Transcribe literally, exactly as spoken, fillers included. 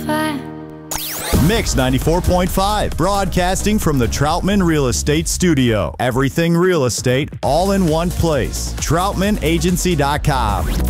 fire. Mix ninety-four point five, broadcasting from the Troutman Real Estate Studio. Everything real estate, all in one place. Troutman Agency dot com.